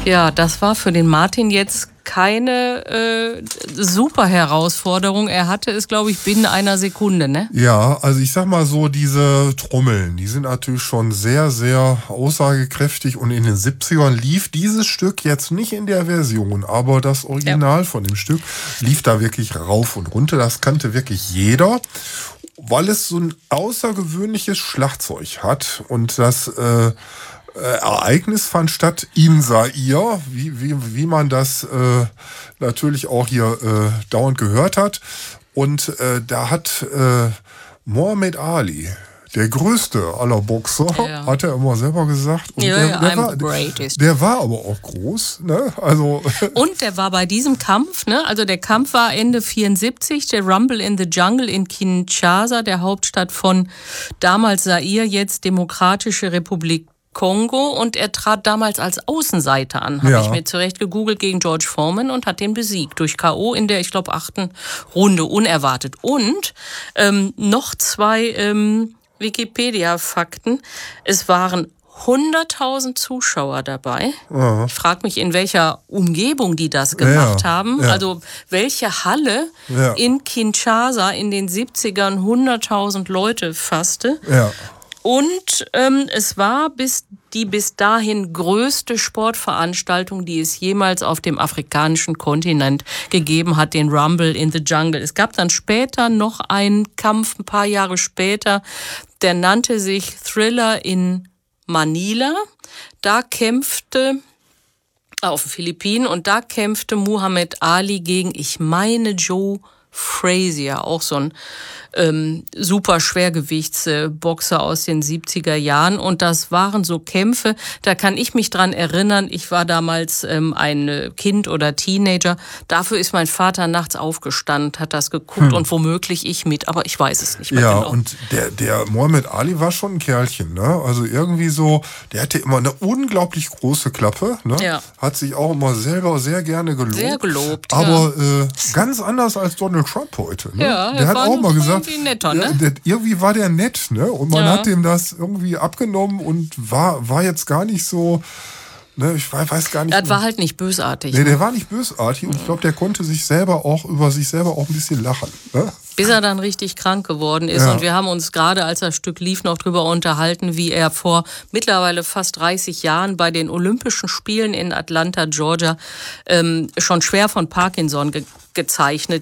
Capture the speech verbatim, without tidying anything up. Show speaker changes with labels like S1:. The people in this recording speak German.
S1: Ja, das war für den Martin jetzt keine äh, super Herausforderung. Er hatte es, glaube ich, binnen einer Sekunde, ne?
S2: Ja, also ich sag mal so, diese Trommeln, die sind natürlich schon sehr, sehr aussagekräftig und in den siebzigern lief dieses Stück jetzt nicht in der Version, aber das Original ja. von dem Stück lief da wirklich rauf und runter. Das kannte wirklich jeder, weil es so ein außergewöhnliches Schlagzeug hat und das äh, Ereignis fand statt in Zaire, wie, wie, wie man das äh, natürlich auch hier äh, dauernd gehört hat. Und äh, da hat äh, Muhammad Ali, der größte aller Boxer, ja. hat er immer selber gesagt. Und
S1: ja,
S2: der,
S1: ja,
S2: der, war, der war aber auch groß. Ne? Also
S1: und der war bei diesem Kampf, ne? Also der Kampf war Ende vierundsiebzig, der Rumble in the Jungle in Kinshasa, der Hauptstadt von damals Zaire, jetzt Demokratische Republik Kongo, und er trat damals als Außenseiter an, habe ja. ich mir zurecht gegoogelt, gegen George Foreman und hat den besiegt durch K O in der, ich glaube, achten Runde, unerwartet. Und ähm, noch zwei ähm, Wikipedia-Fakten. Es waren hunderttausend Zuschauer dabei. Ja. Ich frage mich, in welcher Umgebung die das gemacht ja, haben. Ja. Also welche Halle ja. in Kinshasa in den siebzigern hunderttausend Leute fasste.
S2: Ja.
S1: Und ähm, es war bis die bis dahin größte Sportveranstaltung, die es jemals auf dem afrikanischen Kontinent gegeben hat, den Rumble in the Jungle. Es gab dann später noch einen Kampf, ein paar Jahre später, der nannte sich Thriller in Manila. Da kämpfte auf den Philippinen und da kämpfte Muhammad Ali gegen, ich meine, Joe Frazier, auch so ein ähm, super Schwergewichtsboxer aus den siebziger Jahren. Und das waren so Kämpfe, da kann ich mich dran erinnern, ich war damals ähm, ein Kind oder Teenager. Dafür ist mein Vater nachts aufgestanden, hat das geguckt hm. und womöglich ich mit, aber ich weiß es nicht mehr
S2: ja,
S1: genau.
S2: Ja, und der, der Muhammad Ali war schon ein Kerlchen, ne? Also irgendwie so, der hatte immer eine unglaublich große Klappe, ne?
S1: Ja.
S2: Hat sich auch immer selber sehr gerne gelobt.
S1: Sehr gelobt,
S2: aber
S1: ja.
S2: äh, ganz anders als Donald Trump heute. Ne?
S1: Ja,
S2: der hat auch mal gesagt,
S1: irgendwie netter,
S2: ne? der, der, irgendwie war der nett, ne? Und man ja. hat dem das irgendwie abgenommen und war, war jetzt gar nicht so, ne? Ich weiß gar nicht.
S1: Das war halt nicht bösartig.
S2: Nee, der war nicht bösartig und ich glaube, der konnte sich selber auch über sich selber auch ein bisschen lachen. Ne?
S1: Bis er dann richtig krank geworden ist. Ja. Und wir haben uns gerade, als das Stück lief, noch drüber unterhalten, wie er vor mittlerweile fast dreißig Jahren bei den Olympischen Spielen in Atlanta, Georgia, ähm, schon schwer von Parkinson ge- gezeichnet